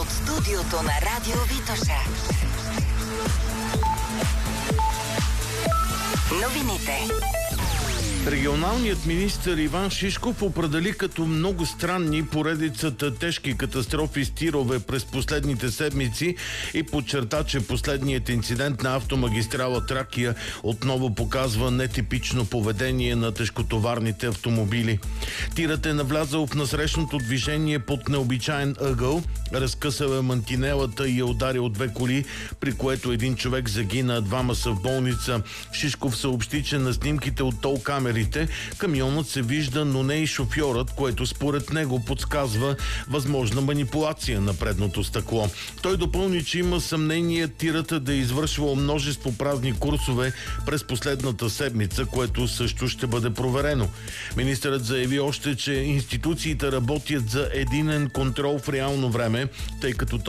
от студиото на Радио Витоша. Новините. Регионалният министър Иван Шишков определи като много странни поредицата тежки катастрофи с тирове през последните седмици и подчерта, че последният инцидент на автомагистрала Тракия отново показва нетипично поведение на тежкотоварните автомобили. Тирът е навлязал в насрещното движение под необичаен ъгъл, разкъсал е мантинелата и е ударил две коли, при което един човек загина, двама са в болница. Шишков съобщи, че на снимките от тол камерите камионът се вижда, но не и шофьорът, което според него подсказва възможна манипулация на предното стъкло. Той допълни, че има съмнение тирата да е извършвал множество празни курсове през последната седмица, което също ще бъде проверено. Министърът заяви още, че институциите работят за единен контрол в реално време, тъй като